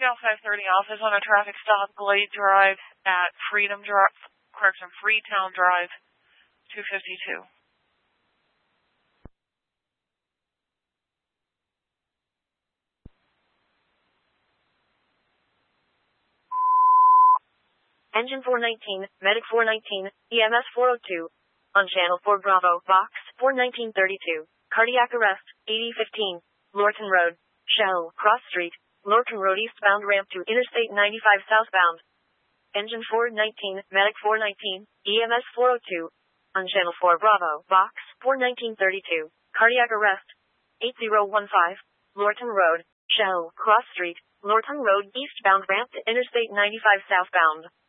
Scale 530 office on a traffic stop, Glade Drive at Freetown Drive, 252. Engine 419, Medic 419, EMS 402. On Channel 4 Bravo, Box 41932. Cardiac arrest, 8015. Lorton Road, Shell, Cross Street, Lorton Road eastbound ramp to Interstate 95 southbound. Engine 419, Medic 419, EMS 402. On Channel 4 Bravo, Box 41932. Cardiac arrest, 8015. Lorton Road, Shell, Cross Street, Lorton Road eastbound ramp to Interstate 95 southbound.